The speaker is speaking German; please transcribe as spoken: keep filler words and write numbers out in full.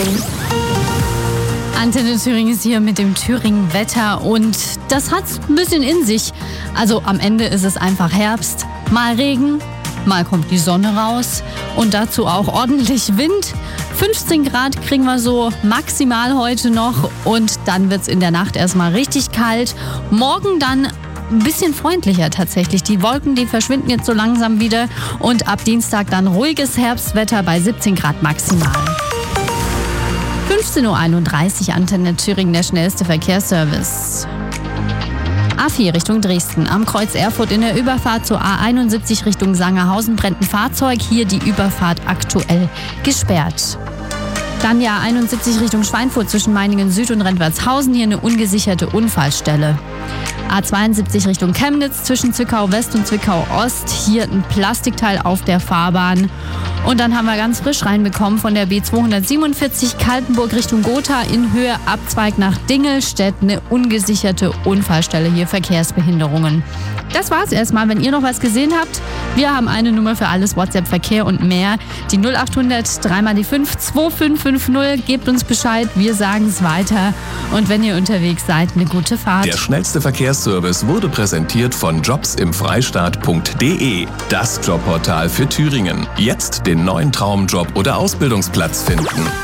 Antenne Thüringen ist hier mit dem Thüringen-Wetter und das hat's ein bisschen in sich. Also am Ende ist es einfach Herbst, mal Regen, mal kommt die Sonne raus und dazu auch ordentlich Wind. fünfzehn Grad kriegen wir so maximal heute noch und dann wird's in der Nacht erstmal richtig kalt. Morgen dann ein bisschen freundlicher tatsächlich. Die Wolken, die verschwinden jetzt so langsam wieder und ab Dienstag dann ruhiges Herbstwetter bei siebzehn Grad maximal. fünfzehn Uhr einunddreißig, Antenne Thüringen, der schnellste Verkehrsservice. A vier Richtung Dresden. Am Kreuz Erfurt in der Überfahrt zur A einundsiebzig Richtung Sangerhausen brennt ein Fahrzeug. Hier die Überfahrt aktuell gesperrt. Dann die A einundsiebzig Richtung Schweinfurt zwischen Meiningen Süd und Rentwertshausen. Hier eine ungesicherte Unfallstelle. A zweiundsiebzig Richtung Chemnitz zwischen Zwickau West und Zwickau Ost. Hier ein Plastikteil auf der Fahrbahn. Und dann haben wir ganz frisch reinbekommen von der B zweihundertsiebenundvierzig Kaltenburg Richtung Gotha in Höhe Abzweig nach Dingelstedt. Eine ungesicherte Unfallstelle, hier Verkehrsbehinderungen. Das war's erstmal. Wenn ihr noch was gesehen habt, wir haben eine Nummer für alles, WhatsApp, Verkehr und mehr. Die null achthundert drei mal die fünf zwei fünf fünf null. Gebt uns Bescheid, wir sagen es weiter. Und wenn ihr unterwegs seid, eine gute Fahrt. Der schnellste Verkehrsservice wurde präsentiert von jobs im freistaat punkt de. Das Jobportal für Thüringen. Jetzt den neuen Traumjob oder Ausbildungsplatz finden.